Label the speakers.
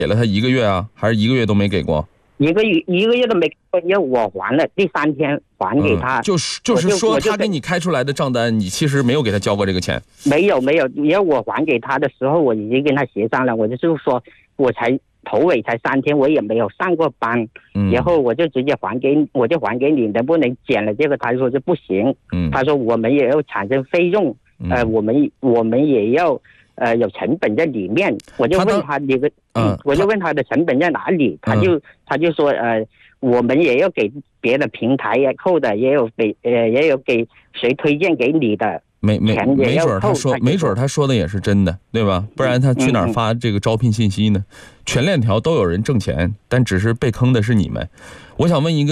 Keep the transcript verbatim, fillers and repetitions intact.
Speaker 1: 给了他一个月啊，还是一个月都没给过？
Speaker 2: 一个月一个月都没给过，因为我还了，第三天还给他。
Speaker 1: 嗯、就是就是说，他给你开出来的账单，你其实没有给他交过这个钱。
Speaker 2: 没有没有，因为我还给他的时候，我已经跟他协商了，我就是说我才头尾才三天，我也没有上过班，嗯、然后我就直接还给，我就还给你，能不能减了这个？他说是不行，嗯、他说我们也要产生费用，嗯、呃，我们我们也要。呃，有成本在里面，我就问他这个，嗯，我就问他的成本在哪里，他就他就说，呃，我们也要给别的平台也扣的，也有给呃也有给谁推荐给你的，
Speaker 1: 没没没准他说，没准他说的也是真的，对吧？不然他去哪儿发这个招聘信息呢？全链条都有人挣钱，但只是被坑的是你们。我想问一个。